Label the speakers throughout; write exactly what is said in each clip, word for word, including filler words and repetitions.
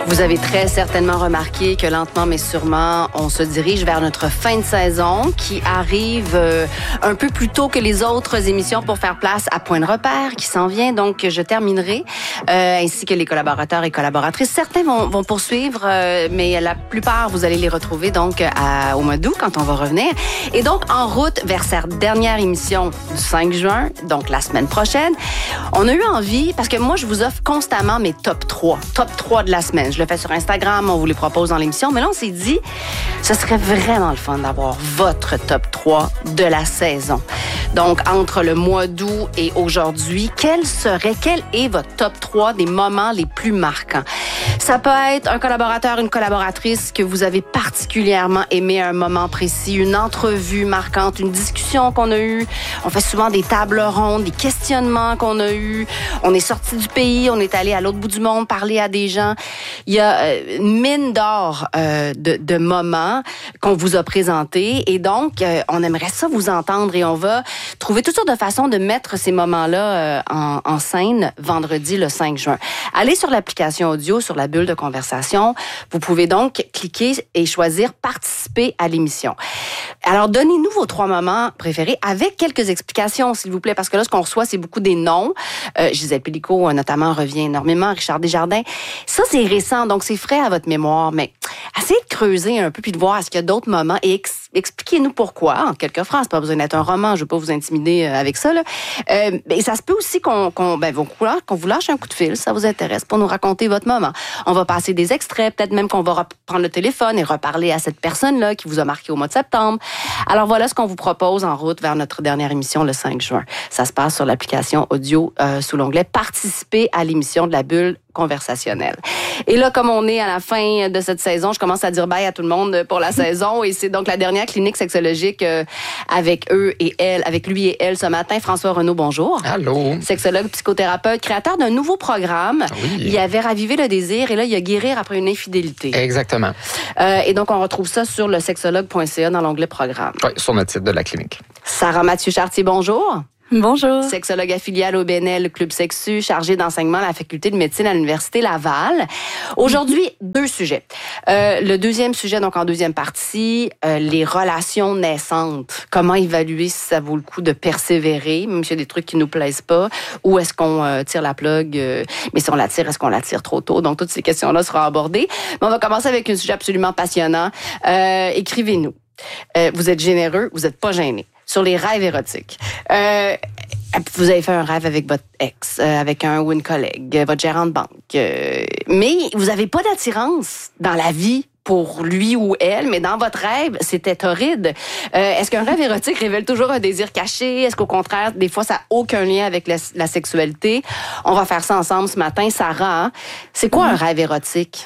Speaker 1: Vous avez très certainement remarqué que lentement mais sûrement, on se dirige vers notre fin de saison qui arrive euh, un peu plus tôt que les autres émissions pour faire place à Point de repère qui s'en vient. Donc, je terminerai, euh, ainsi que les collaborateurs et collaboratrices. Certains vont, vont poursuivre, euh, mais la plupart, vous allez les retrouver donc à, au mois d'août quand on va revenir. Et donc, en route vers cette dernière émission du cinq juin, donc la semaine prochaine, on a eu envie, parce que moi, je vous offre constamment mes top trois, top trois de la semaine. Je le fais sur Instagram, on vous les propose dans l'émission, mais là, on s'est dit, ce serait vraiment le fun d'avoir votre top trois de la saison. Donc, entre le mois d'août et aujourd'hui, quel serait, quel est votre top trois des moments les plus marquants? Ça peut être un collaborateur, une collaboratrice que vous avez particulièrement aimé à un moment précis, une entrevue marquante, une discussion qu'on a eue. On fait souvent des tables rondes, des questionnements qu'on a eus. On est sorti du pays, on est allé à l'autre bout du monde parler à des gens. Il y a une mine d'or euh, de, de moments qu'on vous a présentés et donc euh, on aimerait ça vous entendre et on va trouver toutes sortes de façons de mettre ces moments-là euh, en, en scène vendredi le cinq juin. Allez sur l'application audio, sur la bulle de conversation. Vous pouvez donc cliquer et choisir participer à l'émission. Alors, donnez-nous vos trois moments préférés avec quelques explications, s'il vous plaît, parce que là, ce qu'on reçoit, c'est beaucoup des noms. Euh, Gisèle Pélicaud, notamment, revient énormément. Richard Desjardins. Ça, c'est récent, donc c'est frais à votre mémoire, mais essayez de creuser un peu puis de voir est-ce qu'il y a d'autres moments et ex- expliquez-nous pourquoi, en quelques phrases. Pas besoin d'être un roman, je ne veux pas vous intimider avec ça, là. Euh, et ça se peut aussi qu'on, qu'on, ben, qu'on vous lâche un coup de fil, ça vous intéresse, pour nous raconter votre moment. On va passer des extraits, peut-être même qu'on va reprendre le téléphone et reparler à cette personne-là qui vous a marqué au mois de septembre. Alors voilà ce qu'on vous propose en route vers notre dernière émission le cinq juin. Ça se passe sur l'application audio euh, sous l'onglet « Participer à l'émission de la bulle conversationnelle ». Et là, comme on est à la fin de cette saison, je commence à dire bye à tout le monde pour la saison. Et c'est donc la dernière clinique sexologique euh, avec eux et elle, avec lui et elle ce matin. François Renaud, bonjour.
Speaker 2: Allô.
Speaker 1: Sexologue, psychothérapeute, créateur d'un nouveau programme.
Speaker 2: Oui.
Speaker 1: Il avait ravivé le désir et là, il a guérir après une infidélité.
Speaker 2: Exactement.
Speaker 1: Euh, et donc, on retrouve ça sur le sexologue point c a dans l'onglet programme.
Speaker 2: Oui, sur notre site de la clinique.
Speaker 1: Sarah Mathieu-Chartier, bonjour.
Speaker 3: Bonjour.
Speaker 1: Sexologue affiliée au B N L Club Sexu, chargée d'enseignement à la faculté de médecine à l'Université Laval. Aujourd'hui, deux sujets. Euh, le deuxième sujet, donc en deuxième partie, euh, les relations naissantes. Comment évaluer si ça vaut le coup de persévérer, même s'il y a des trucs qui nous plaisent pas, ou est-ce qu'on euh, tire la plug, euh, mais si on la tire, est-ce qu'on la tire trop tôt? Donc, toutes ces questions-là seront abordées. Mais on va commencer avec un sujet absolument passionnant. Euh, écrivez-nous. Euh, vous êtes généreux, vous n'êtes pas gêné. Sur les rêves érotiques. Euh, vous avez fait un rêve avec votre ex, euh, avec un ou une collègue, euh, votre gérant de banque. Euh, mais vous n'avez pas d'attirance dans la vie pour lui ou elle, mais dans votre rêve, c'était torride. Euh, est-ce qu'un rêve érotique révèle toujours un désir caché? Est-ce qu'au contraire, des fois, ça n'a aucun lien avec la, la sexualité? On va faire ça ensemble ce matin. Sarah, hein? C'est quoi mm-hmm. un rêve érotique?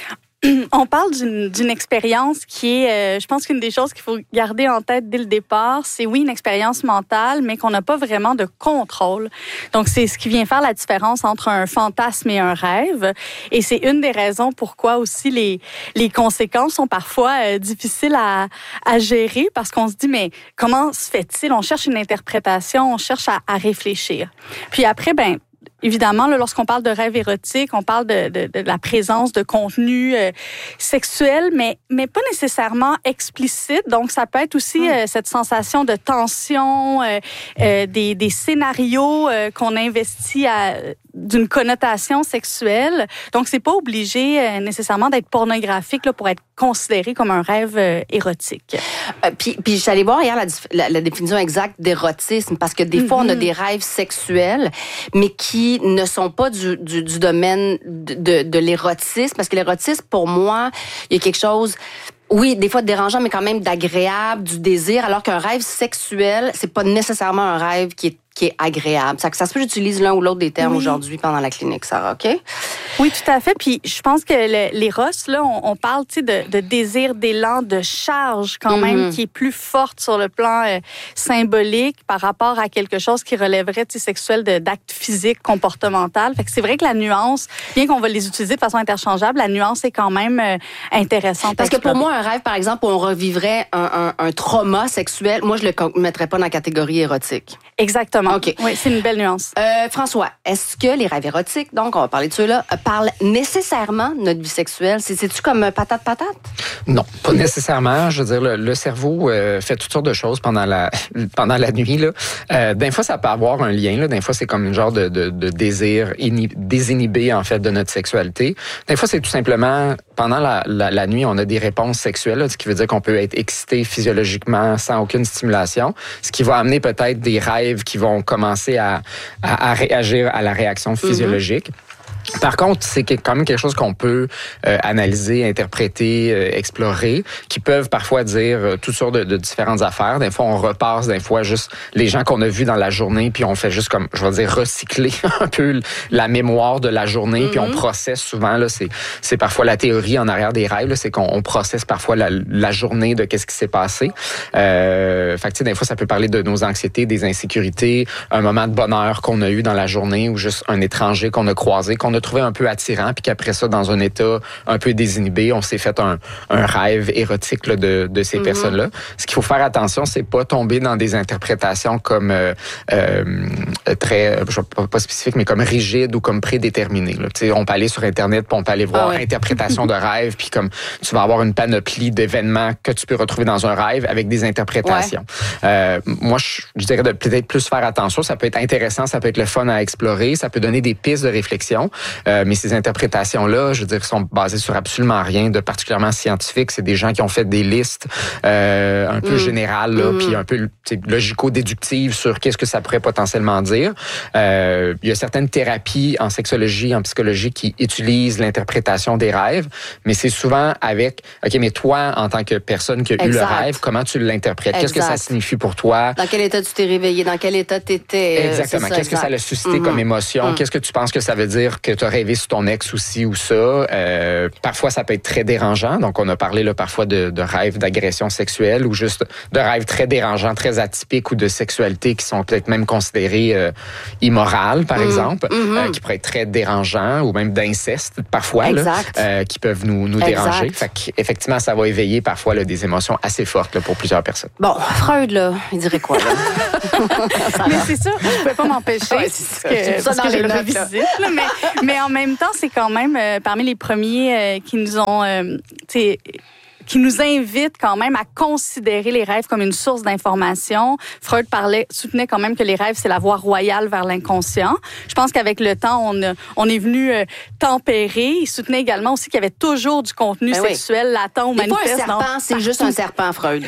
Speaker 3: On parle d'une, d'une expérience qui est, euh, je pense qu'une des choses qu'il faut garder en tête dès le départ, c'est oui, une expérience mentale, mais qu'on n'a pas vraiment de contrôle. Donc, c'est ce qui vient faire la différence entre un fantasme et un rêve. Et c'est une des raisons pourquoi aussi les, les conséquences sont parfois euh, difficiles à, à gérer parce qu'on se dit, mais comment se fait-il? On cherche une interprétation, on cherche à, à réfléchir. Puis après, ben, évidemment, là, lorsqu'on parle de rêve érotique, on parle de, de, de la présence de contenu euh, sexuel, mais, mais pas nécessairement explicite. Donc, ça peut être aussi euh, cette sensation de tension, euh, euh, des, des scénarios euh, qu'on investit à, d'une connotation sexuelle. Donc, c'est pas obligé euh, nécessairement d'être pornographique là, pour être considéré comme un rêve euh, érotique.
Speaker 1: Euh, puis, puis, je suis allée voir hier la, la, la définition exacte d'érotisme, parce que des mm-hmm. fois, on a des rêves sexuels, mais qui ne sont pas du, du, du domaine de, de, de l'érotisme, parce que l'érotisme, pour moi, il y a quelque chose... Oui, des fois dérangeant, mais quand même d'agréable, du désir, alors qu'un rêve sexuel, c'est pas nécessairement un rêve qui est qui est agréable. Ça, ça se peut que j'utilise l'un ou l'autre des termes oui. aujourd'hui pendant la clinique, Sarah, OK?
Speaker 3: Oui, tout à fait. Puis je pense que le, l'éros, là, on, on parle de, de désir, d'élan, de charge quand mm-hmm. même, qui est plus forte sur le plan euh, symbolique par rapport à quelque chose qui relèverait sexuel de, d'actes physiques, comportementaux. Fait que c'est vrai que la nuance, bien qu'on va les utiliser de façon interchangeable, la nuance est quand même euh, intéressante.
Speaker 1: Parce que pour moi, un rêve, par exemple, où on revivrait un, un, un trauma sexuel, moi, je le mettrais pas dans la catégorie érotique.
Speaker 3: Exactement. OK. Oui, c'est une belle nuance.
Speaker 1: Euh, François, est-ce que les rêves érotiques, donc on va parler de ceux-là, parle nécessairement de notre vie sexuelle? C'est, c'est-tu comme patate-patate?
Speaker 2: Non, pas nécessairement. Je veux dire, le, le cerveau euh, fait toutes sortes de choses pendant la pendant la nuit. Là. Euh, des fois, ça peut avoir un lien. Là. Des fois, c'est comme une genre de, de, de désir inhib- désinhibé, en fait, de notre sexualité. Des fois, c'est tout simplement, pendant la, la, la nuit, on a des réponses sexuelles, là, ce qui veut dire qu'on peut être excité physiologiquement sans aucune stimulation, ce qui va amener peut-être des rêves qui vont commencer à, à, à réagir à la réaction physiologique. Mm-hmm. Par contre, c'est quand même quelque chose qu'on peut euh, analyser, interpréter, euh, explorer, qui peuvent parfois dire euh, toutes sortes de, de différentes affaires. Des fois, on repasse, des fois, juste les gens qu'on a vus dans la journée, puis on fait juste comme, je vais dire, recycler un peu la mémoire de la journée, mm-hmm. puis on processe souvent, là, c'est, c'est parfois la théorie en arrière des rêves, là, c'est qu'on on processe parfois la, la journée de qu'est-ce qui s'est passé. Euh, fait que, tu sais, des fois, ça peut parler de nos anxiétés, des insécurités, un moment de bonheur qu'on a eu dans la journée, ou juste un étranger qu'on a croisé, qu'on a trouvé un peu attirant, puis qu'après ça, dans un état un peu désinhibé, on s'est fait un, un rêve érotique là, de, de ces mm-hmm. personnes-là. Ce qu'il faut faire attention, c'est pas tomber dans des interprétations comme euh, euh, très, je pas, pas spécifiques, mais comme rigides ou comme prédéterminées. Là. Tu sais, on peut aller sur Internet, puis on peut aller voir ah ouais. interprétation de rêve, puis comme tu vas avoir une panoplie d'événements que tu peux retrouver dans un rêve avec des interprétations. Ouais. Euh, moi, je, je dirais de peut-être plus faire attention. Ça peut être intéressant, ça peut être le fun à explorer, ça peut donner des pistes de réflexion. Euh, mais ces interprétations-là, je veux dire, sont basées sur absolument rien de particulièrement scientifique. C'est des gens qui ont fait des listes euh, un peu mmh. générales, là, mmh. puis un peu logico-déductives sur qu'est-ce que ça pourrait potentiellement dire. Euh, il y a certaines thérapies en sexologie, en psychologie qui utilisent l'interprétation des rêves, mais c'est souvent avec, OK, mais toi, en tant que personne qui a exact. eu le rêve, comment tu l'interprètes? Exact. Qu'est-ce que ça signifie pour toi?
Speaker 1: Dans quel état tu t'es réveillé? Dans quel état tu étais?
Speaker 2: Exactement.
Speaker 1: Ça,
Speaker 2: Qu'est-ce
Speaker 1: exact.
Speaker 2: que ça l'a suscité mmh. comme émotion? Mmh. Qu'est-ce que tu penses que ça veut dire que tu as rêvé sur ton ex aussi ou ça? Euh, parfois, ça peut être très dérangeant. Donc, on a parlé là, parfois de, de rêves d'agression sexuelle ou juste de rêves très dérangeants, très atypiques ou de sexualité qui sont peut-être même considérés euh, immorales, par mmh. exemple, mmh. Euh, qui pourraient être très dérangeants ou même d'inceste, parfois, là, euh, qui peuvent nous, nous déranger. Fait qu'effectivement, ça va éveiller parfois là, des émotions assez fortes là, pour plusieurs personnes.
Speaker 1: Bon, Freud, là, il dirait quoi, là?
Speaker 3: Mais c'est sûr, je ne pouvais pas m'empêcher.
Speaker 1: Ouais, c'est
Speaker 3: que,
Speaker 1: c'est ça
Speaker 3: parce
Speaker 1: dans
Speaker 3: que
Speaker 1: les
Speaker 3: je le
Speaker 1: notes,
Speaker 3: revisite. Là, mais, mais en même temps, c'est quand même euh, parmi les premiers euh, qui nous ont... Euh, qui nous invite quand même à considérer les rêves comme une source d'information. Freud parlait, soutenait quand même que les rêves, c'est la voie royale vers l'inconscient. Je pense qu'avec le temps, on, a, on est venu euh, tempérer. Il soutenait également aussi qu'il y avait toujours du contenu ben sexuel oui. latent ou manifeste.
Speaker 1: C'est pas un serpent, c'est juste un serpent, Freud.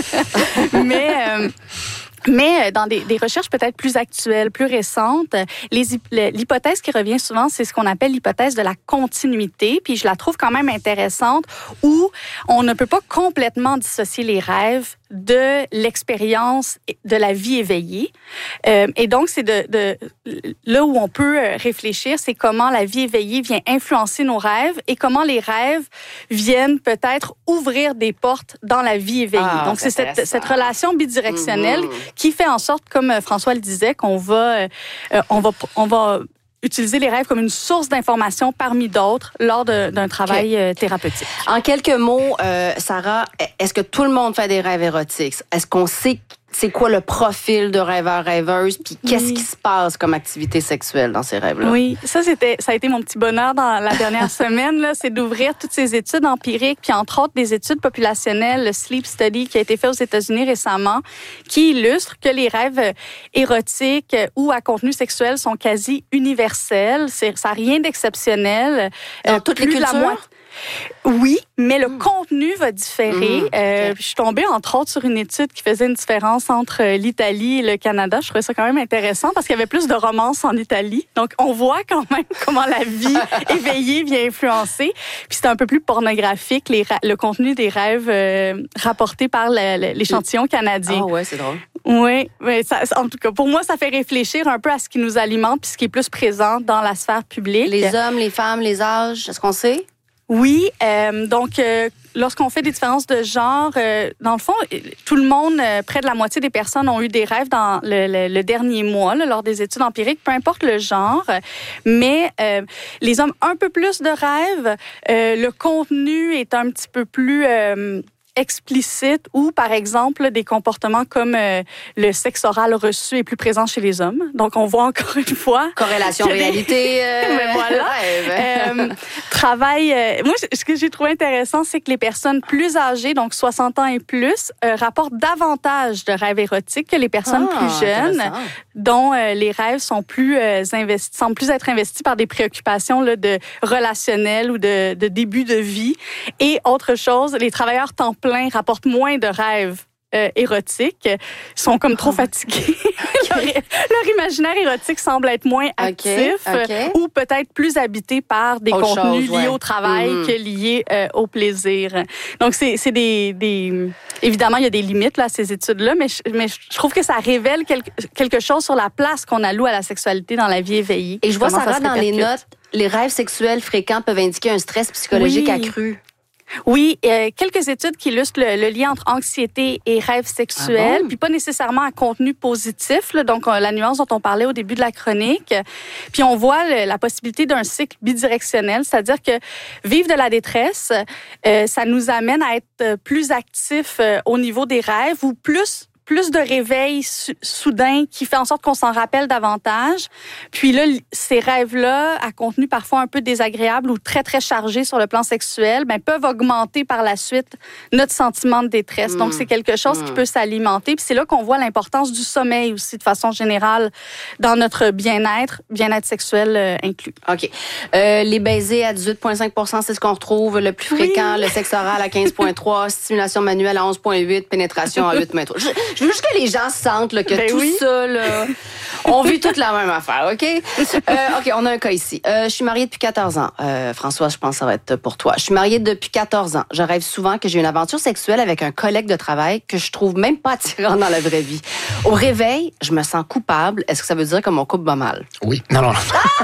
Speaker 3: Mais... Euh, Mais dans des, des recherches peut-être plus actuelles, plus récentes, les, l'hypothèse qui revient souvent, c'est ce qu'on appelle l'hypothèse de la continuité. Puis je la trouve quand même intéressante, où on ne peut pas complètement dissocier les rêves de l'expérience de la vie éveillée. Euh, et donc, c'est de, de là où on peut réfléchir, c'est comment la vie éveillée vient influencer nos rêves et comment les rêves viennent peut-être ouvrir des portes dans la vie éveillée. Ah, donc, c'est cette, cette relation bidirectionnelle mm-hmm. qui fait en sorte, comme François le disait, qu'on va, euh, on va, on va utiliser les rêves comme une source d'information parmi d'autres lors de, d'un travail okay. thérapeutique.
Speaker 1: En quelques mots, euh, Sarah, est-ce que tout le monde fait des rêves érotiques? Est-ce qu'on sait c'est quoi le profil de rêveur-rêveuse, puis qu'est-ce oui. qui se passe comme activité sexuelle dans ces rêves-là?
Speaker 3: Oui, ça, c'était, ça a été mon petit bonheur dans la dernière semaine, là, c'est d'ouvrir toutes ces études empiriques, puis entre autres des études populationnelles, le Sleep Study qui a été fait aux États-Unis récemment, qui illustre que les rêves érotiques ou à contenu sexuel sont quasi universels. C'est, ça n'a rien d'exceptionnel.
Speaker 1: Dans euh, toutes les cultures? La moitié.
Speaker 3: Oui, mais le mmh. contenu va différer. Mmh. Euh, je suis tombée, entre autres, sur une étude qui faisait une différence entre l'Italie et le Canada. Je trouvais ça quand même intéressant parce qu'il y avait plus de romance en Italie. Donc, on voit quand même comment la vie éveillée vient influencer. Puis, c'est un peu plus pornographique, les ra- le contenu des rêves euh, rapportés par le, le, l'échantillon canadien.
Speaker 1: Ah ouais, c'est drôle.
Speaker 3: Oui, mais ça, en tout cas, pour moi, ça fait réfléchir un peu à ce qui nous alimente puis ce qui est plus présent dans la sphère publique.
Speaker 1: Les hommes, les femmes, les âges, est-ce qu'on sait?
Speaker 3: Oui, euh, donc euh, lorsqu'on fait des différences de genre, euh, dans le fond, tout le monde, euh, près de la moitié des personnes ont eu des rêves dans le, le, le dernier mois, là, lors des études empiriques, peu importe le genre, mais euh, les hommes un peu plus de rêves, euh, le contenu est un petit peu plus... Euh, explicites où, par exemple, des comportements comme euh, le sexe oral reçu est plus présent chez les hommes. Donc, on voit encore une fois...
Speaker 1: Corrélation réalité.
Speaker 3: Euh... Mais voilà. euh, travail... Euh... Moi, ce que j'ai trouvé intéressant, c'est que les personnes plus âgées, donc soixante ans et plus, euh, rapportent davantage de rêves érotiques que les personnes ah, plus jeunes, dont euh, les rêves sont plus euh, investis, semblent plus être investis par des préoccupations là, de relationnelles ou de, de début de vie. Et autre chose, les travailleurs temps plein rapportent moins de rêves Euh, érotiques, ils sont comme trop fatigués. leur, leur imaginaire érotique semble être moins actif
Speaker 1: okay, okay.
Speaker 3: ou peut-être plus habité par des
Speaker 1: Autre
Speaker 3: contenus
Speaker 1: chose, ouais.
Speaker 3: liés au travail mm-hmm. que liés euh, au plaisir. Donc, c'est, c'est des, des... Évidemment, il y a des limites là, à ces études-là, mais je, mais je trouve que ça révèle quelque, quelque chose sur la place qu'on alloue à la sexualité dans la vie éveillée.
Speaker 1: Et je vois, Sarah, dans les notes, les rêves sexuels fréquents peuvent indiquer un stress psychologique
Speaker 3: oui.
Speaker 1: accru.
Speaker 3: Oui, euh, quelques études qui illustrent le, le lien entre anxiété et rêve sexuel, ah bon? Puis pas nécessairement à contenu positif, là, donc euh, la nuance dont on parlait au début de la chronique. Puis on voit le, la possibilité d'un cycle bidirectionnel, c'est-à-dire que vivre de la détresse, euh, ça nous amène à être plus actifs euh, au niveau des rêves ou plus plus de réveils su- soudains qui fait en sorte qu'on s'en rappelle davantage. Puis là, ces rêves-là, à contenu parfois un peu désagréable ou très, très chargé sur le plan sexuel, ben, peuvent augmenter par la suite notre sentiment de détresse. Mmh. Donc, c'est quelque chose mmh. qui peut s'alimenter. Puis c'est là qu'on voit l'importance du sommeil aussi, de façon générale, dans notre bien-être, bien-être sexuel euh, inclus.
Speaker 1: OK. Euh, les baisers à dix-huit virgule cinq pour cent, c'est ce qu'on retrouve le plus fréquent. Oui. Le sexe oral à quinze virgule trois, stimulation manuelle à onze virgule huit, pénétration à huit virgule trois. Je, Je veux juste que les gens sentent là, que ben tout oui. ça, là, on vit toute la même affaire, OK? Euh, OK, on a un cas ici. Euh, je suis mariée depuis quatorze ans. Euh, François, je pense que ça va être pour toi. Je suis mariée depuis quatorze ans. Je rêve souvent que j'ai une aventure sexuelle avec un collègue de travail que je trouve même pas attirant dans la vraie vie. Au réveil, je me sens coupable. Est-ce que ça veut dire que mon couple va mal?
Speaker 2: Oui. Non, non, non.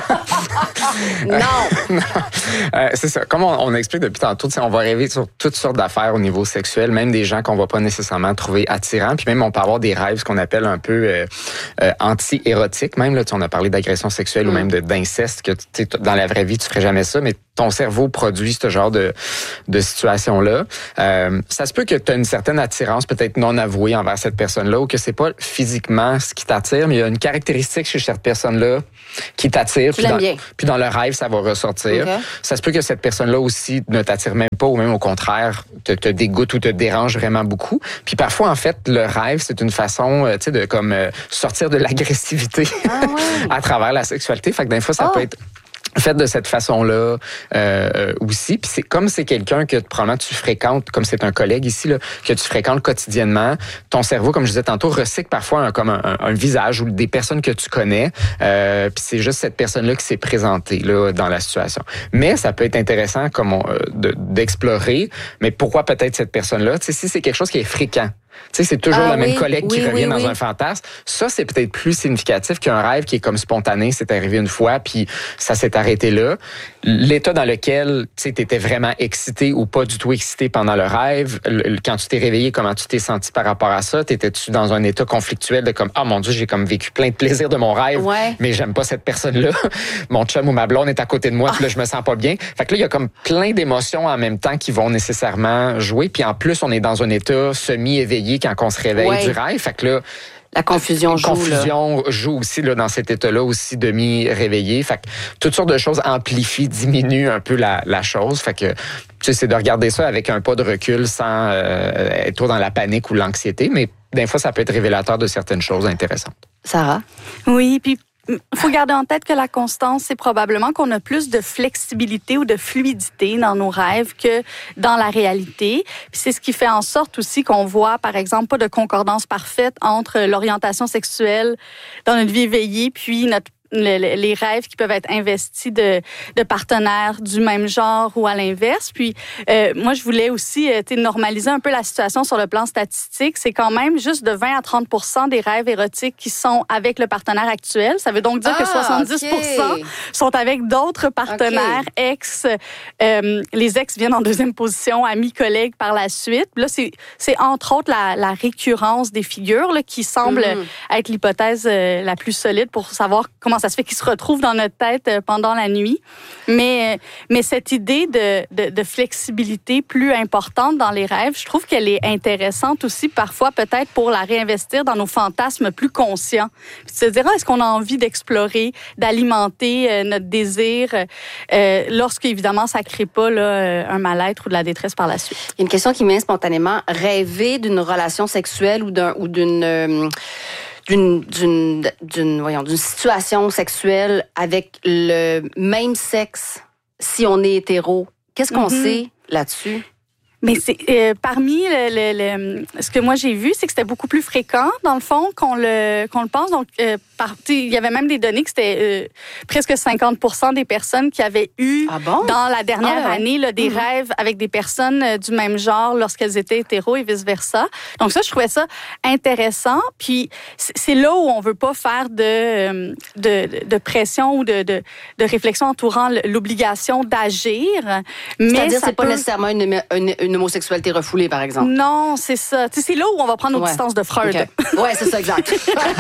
Speaker 1: non.
Speaker 2: non. Euh, c'est ça. Comme on, on explique depuis tantôt, on va rêver sur toutes sortes d'affaires au niveau sexuel, même des gens qu'on va pas nécessairement trouver attirants. Puis même, on peut avoir des rêves, ce qu'on appelle un peu euh, euh, anti-érotiques. Même, là, on a parlé d'agression sexuelle mm. ou même de, d'inceste, que dans la vraie vie, tu ferais jamais ça, mais ton cerveau produit ce genre de, de situation-là. Euh, ça se peut que tu as une certaine attirance peut-être non avouée envers cette personne-là ou que c'est pas physiquement ce qui t'attire, mais il y a une caractéristique chez cette personne-là qui t'attire.
Speaker 1: Tu
Speaker 2: puis, dans,
Speaker 1: bien.
Speaker 2: puis dans le rêve, ça va ressortir. Okay. Ça se peut que cette personne-là aussi ne t'attire même pas ou même au contraire te, te dégoûte ou te dérange vraiment beaucoup. Puis parfois, en fait, le rêve, c'est une façon tu sais, de comme euh, sortir de l'agressivité ah ouais. à travers la sexualité. Fait que des fois, ça oh. peut être fait de cette façon-là euh, aussi. Puis c'est comme c'est quelqu'un que probablement tu fréquentes, comme c'est un collègue ici, là, que tu fréquentes quotidiennement, ton cerveau, comme je disais tantôt, recycle parfois un, comme un, un, un visage ou des personnes que tu connais. Euh, puis c'est juste cette personne-là qui s'est présentée là, dans la situation. Mais ça peut être intéressant comme on, euh, de, d'explorer, mais pourquoi peut-être cette personne-là? Tu sais, si c'est quelque chose qui est fréquent, tu sais, c'est toujours ah, le oui, même collègue oui, qui revient oui, dans oui. un fantasme. Ça, c'est peut-être plus significatif qu'un rêve qui est comme spontané. C'est arrivé une fois, puis ça s'est arrêté là. L'état dans lequel tu étais vraiment excité ou pas du tout excité pendant le rêve, le, quand tu t'es réveillé, comment tu t'es senti par rapport à ça? T'étais-tu dans un état conflictuel de comme, ah oh, mon Dieu, j'ai comme vécu plein de plaisir de mon rêve,
Speaker 1: ouais.
Speaker 2: mais j'aime pas cette personne-là. Mon chum ou ma blonde est à côté de moi, puis là, je me sens pas bien. Fait que là, il y a comme plein d'émotions en même temps qui vont nécessairement jouer. Puis en plus, on est dans un état semi-éveillé quand on se réveille ouais. du rêve. Fait que là,
Speaker 1: la confusion joue.
Speaker 2: La confusion là. joue aussi là, dans cet état-là, aussi demi-réveillé. Fait que toutes sortes de choses amplifient, diminuent un peu la, la chose. Fait que, tu sais, c'est de regarder ça avec un pas de recul sans euh, être trop dans la panique ou l'anxiété. Mais des fois, ça peut être révélateur de certaines choses intéressantes.
Speaker 1: Sarah?
Speaker 3: Oui, puis il faut garder en tête que la constance, c'est probablement qu'on a plus de flexibilité ou de fluidité dans nos rêves que dans la réalité. Puis c'est ce qui fait en sorte aussi qu'on voit, par exemple, pas de concordance parfaite entre l'orientation sexuelle dans notre vie éveillée puis notre Le, les rêves qui peuvent être investis de, de partenaires du même genre ou à l'inverse. Puis, euh, moi, je voulais aussi euh, normaliser un peu la situation sur le plan statistique. C'est quand même juste de vingt à trente pour cent des rêves érotiques qui sont avec le partenaire actuel. Ça veut donc dire ah, que soixante-dix pour cent okay. sont avec d'autres partenaires, okay. ex. Euh, les ex viennent en deuxième position, amis, collègues par la suite. Là, c'est, c'est entre autres la, la récurrence des figures là, qui semble mm. être l'hypothèse euh, la plus solide pour savoir comment ça se fait qu'ils se retrouvent dans notre tête pendant la nuit. Mais, mais cette idée de, de, de flexibilité plus importante dans les rêves, je trouve qu'elle est intéressante aussi parfois peut-être pour la réinvestir dans nos fantasmes plus conscients. Puis se dire, ah, est-ce qu'on a envie d'explorer, d'alimenter euh, notre désir euh, lorsque, évidemment, ça ne crée pas là, un mal-être ou de la détresse par la suite.
Speaker 1: Il y a une question qui me vient spontanément. Rêver d'une relation sexuelle ou, d'un, ou d'une... Euh, D'une, d'une, d'une, voyons, d'une situation sexuelle avec le même sexe si on est hétéro. Qu'est-ce qu'on mm-hmm. sait là-dessus?
Speaker 3: Mais c'est euh, parmi le, le, le, ce que moi j'ai vu, c'est que c'était beaucoup plus fréquent dans le fond qu'on le qu'on le pense. Donc, euh, par, il y avait même des données que c'était euh, presque cinquante pour cent des personnes qui avaient eu
Speaker 1: ah bon?
Speaker 3: dans la dernière
Speaker 1: ah ouais.
Speaker 3: année là, des mmh. rêves avec des personnes euh, du même genre lorsqu'elles étaient hétéros et vice versa. Donc ça, je trouvais ça intéressant. Puis c'est là où on veut pas faire de de, de pression ou de, de de réflexion entourant l'obligation d'agir.
Speaker 1: Mais c'est-à-dire
Speaker 3: ça
Speaker 1: c'est pas
Speaker 3: peut...
Speaker 1: nécessairement une, une, une homosexualité refoulée, par exemple.
Speaker 3: Non, c'est ça. Tu sais, c'est là où on va prendre nos
Speaker 1: ouais.
Speaker 3: distances de Freud.
Speaker 1: Okay. Oui, c'est ça, exact.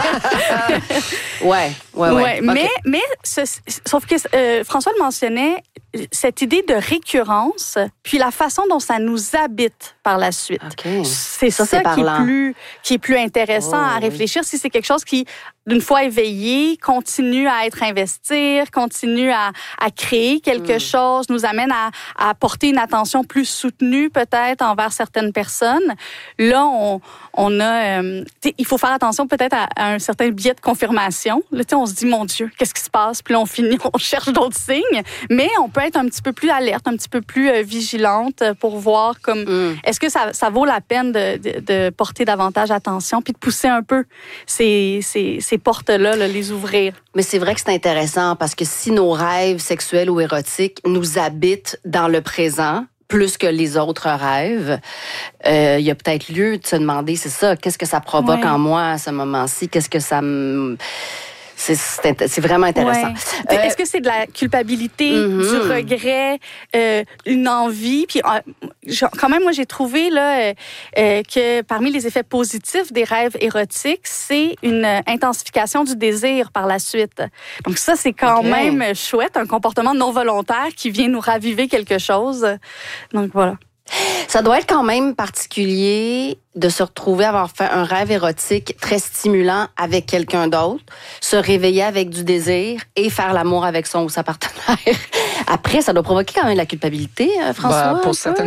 Speaker 1: ouais, ouais, ouais.
Speaker 3: ouais mais, okay. mais ce, sauf que euh, François le mentionnait, cette idée de récurrence, puis la façon dont ça nous habite par la suite.
Speaker 1: Okay.
Speaker 3: C'est ça, ça c'est qui, est plus, qui est plus intéressant oh, à réfléchir. Oui. Si c'est quelque chose qui, d'une fois éveillé, continue à être investir, continue à, à créer quelque mm. chose, nous amène à, à porter une attention plus soutenue peut-être envers certaines personnes. Là, on, on a... Euh, il faut faire attention peut-être à, à un certain biais de confirmation. Là, on se dit, mon Dieu, qu'est-ce qui se passe? Puis là, on finit, on cherche d'autres signes. Mais on peut être un petit peu plus alerte, un petit peu plus euh, vigilante pour voir comme mm. est-ce que ça, ça vaut la peine de, de, de porter davantage attention puis de pousser un peu ces, ces, ces portes-là, là, les ouvrir.
Speaker 1: Mais c'est vrai que c'est intéressant parce que si nos rêves sexuels ou érotiques nous habitent dans le présent, plus que les autres rêves, euh, il y a peut-être lieu de se demander, c'est ça, qu'est-ce que ça provoque ouais. en moi à ce moment-ci? Qu'est-ce que ça me... C'est, c'est, c'est vraiment intéressant.
Speaker 3: Ouais. Euh, Est-ce que c'est de la culpabilité, mm-hmm. du regret, euh, une envie? Puis, euh, quand même, moi, j'ai trouvé là, euh, que parmi les effets positifs des rêves érotiques, c'est une intensification du désir par la suite. Donc ça, c'est quand okay. même chouette, un comportement non volontaire qui vient nous raviver quelque chose. Donc voilà.
Speaker 1: Ça doit être quand même particulier de se retrouver à avoir fait un rêve érotique très stimulant avec quelqu'un d'autre, se réveiller avec du désir et faire l'amour avec son ou sa partenaire. Après, ça doit provoquer quand même de la culpabilité, François?
Speaker 2: Ben, pour certaines